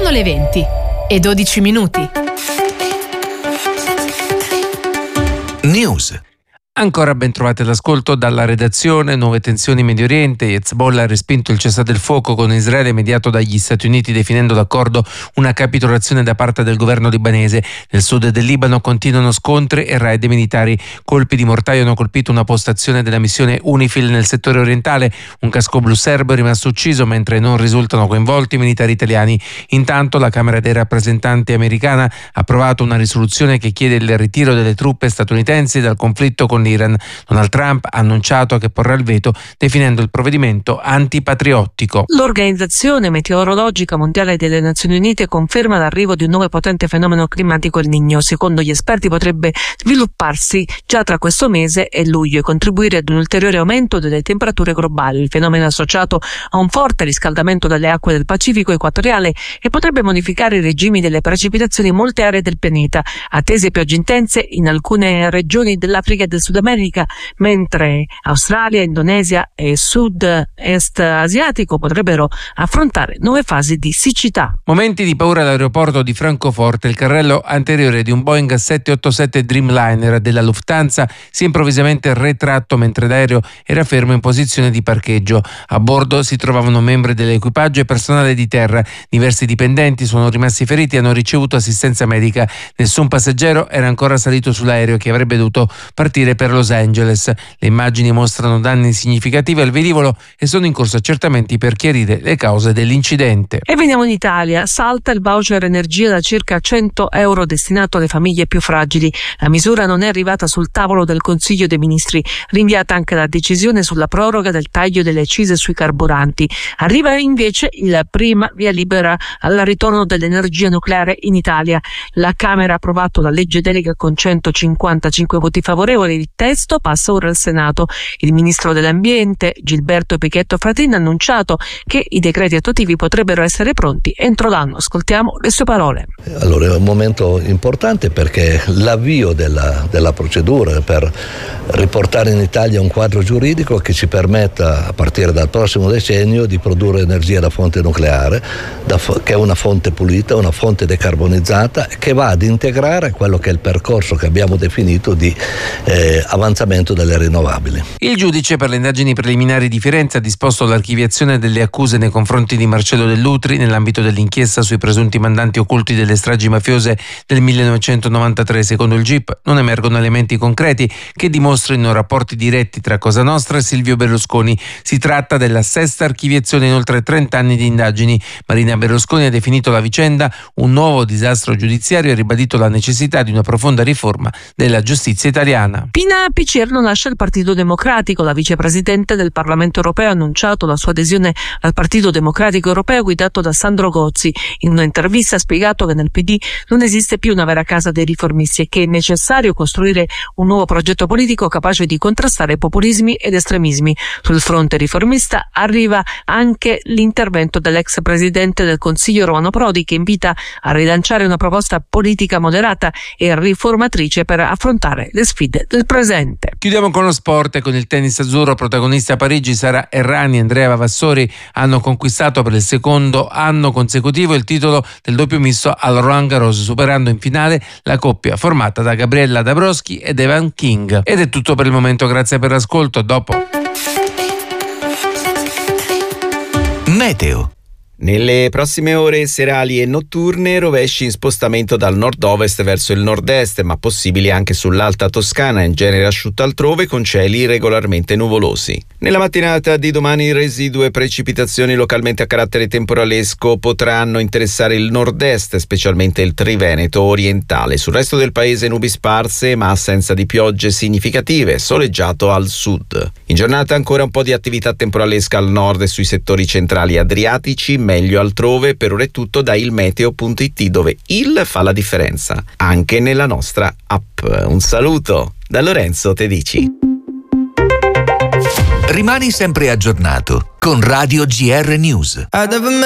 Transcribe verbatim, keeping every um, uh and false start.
Sono le venti e dodici minuti. News. Ancora ben trovate l'ascolto dalla redazione. Nuove tensioni in Medio Oriente. Hezbollah ha respinto il cessate il fuoco con Israele mediato dagli Stati Uniti, definendo l'accordo una capitolazione da parte del governo libanese. Nel sud del Libano continuano scontri e raid militari. Colpi di mortaio hanno colpito una postazione della missione UNIFIL nel settore orientale. Un casco blu serbo è rimasto ucciso, mentre non risultano coinvolti militari italiani. Intanto la Camera dei rappresentanti americana ha approvato una risoluzione che chiede il ritiro delle truppe statunitensi dal conflitto con l'Iran. Donald Trump ha annunciato che porrà il veto, definendo il provvedimento antipatriottico. L'Organizzazione Meteorologica Mondiale delle Nazioni Unite conferma l'arrivo di un nuovo e potente fenomeno climatico, il Niño. Secondo gli esperti potrebbe svilupparsi già tra questo mese e luglio e contribuire ad un ulteriore aumento delle temperature globali. Il fenomeno è associato a un forte riscaldamento delle acque del Pacifico equatoriale e potrebbe modificare i regimi delle precipitazioni in molte aree del pianeta. Attese piogge intense in alcune regioni dell'Africa e del Sud America, mentre Australia, Indonesia e sud-est asiatico potrebbero affrontare nuove fasi di siccità. Momenti di paura all'aeroporto di Francoforte. Il carrello anteriore di un Boeing sette otto sette Dreamliner della Lufthansa si è improvvisamente retratto mentre l'aereo era fermo in posizione di parcheggio. A bordo si trovavano membri dell'equipaggio e personale di terra. Diversi dipendenti sono rimasti feriti e hanno ricevuto assistenza medica. Nessun passeggero era ancora salito sull'aereo, che avrebbe dovuto partire per Los Angeles. Le immagini mostrano danni significativi al velivolo e sono in corso accertamenti per chiarire le cause dell'incidente. E veniamo in Italia. Salta il voucher energia da circa cento euro destinato alle famiglie più fragili. La misura non è arrivata sul tavolo del Consiglio dei Ministri, rinviata anche la decisione sulla proroga del taglio delle accise sui carburanti. Arriva invece il prima via libera al ritorno dell'energia nucleare in Italia. La Camera ha approvato la legge delega con centocinquantacinque voti favorevoli. Il testo passa ora al Senato. Il ministro dell'Ambiente, Gilberto Pichetto Fratin, ha annunciato che i decreti attuativi potrebbero essere pronti entro l'anno. Ascoltiamo le sue parole. Allora, è un momento importante perché l'avvio della, della procedura per riportare in Italia un quadro giuridico che ci permetta, a partire dal prossimo decennio, di produrre energia da fonte nucleare, da, che è una fonte pulita, una fonte decarbonizzata, che va ad integrare quello che è il percorso che abbiamo definito di eh, avanzamento delle rinnovabili. Il giudice per le indagini preliminari di Firenze ha disposto l'archiviazione delle accuse nei confronti di Marcello Dell'Utri nell'ambito dell'inchiesta sui presunti mandanti occulti delle stragi mafiose del millenovecentonovantatré. Secondo il G I P non emergono elementi concreti che dimostrino rapporti diretti tra Cosa Nostra e Silvio Berlusconi. Si tratta della sesta archiviazione in oltre trenta anni di indagini. Marina Berlusconi ha definito la vicenda un nuovo disastro giudiziario e ha ribadito la necessità di una profonda riforma della giustizia italiana. Pina Picierno lascia il Partito Democratico. La vicepresidente del Parlamento europeo ha annunciato la sua adesione al Partito Democratico europeo guidato da Sandro Gozzi. In un'intervista ha spiegato che nel P D non esiste più una vera casa dei riformisti e che è necessario costruire un nuovo progetto politico capace di contrastare populismi ed estremismi. Sul fronte riformista arriva anche l'intervento dell'ex presidente del Consiglio Romano Prodi, che invita a rilanciare una proposta politica moderata e riformatrice per affrontare le sfide del presente. Chiudiamo con lo sport e con il tennis azzurro. Protagoniste a Parigi Sara Errani e Andrea Vavassori hanno conquistato per il secondo anno consecutivo il titolo del doppio misto al Roland Garros, superando in finale la coppia formata da Gabriella Dabrowski ed Evan King. Ed è tutto per il momento, grazie per l'ascolto. Dopo Meteo. Nelle prossime ore serali e notturne rovesci in spostamento dal nord-ovest verso il nord-est, ma possibili anche sull'Alta Toscana, in genere asciutto altrove con cieli regolarmente nuvolosi. Nella mattinata di domani residue precipitazioni localmente a carattere temporalesco potranno interessare il nord-est, specialmente il Triveneto orientale. Sul resto del paese nubi sparse ma assenza di piogge significative, soleggiato al sud. In giornata ancora un po' di attività temporalesca al nord e sui settori centrali adriatici, meglio altrove. Per ora è tutto da ilmeteo punto it, dove il fa la differenza anche nella nostra app. Un saluto da Lorenzo Tedici. Rimani sempre aggiornato con Radio G R News.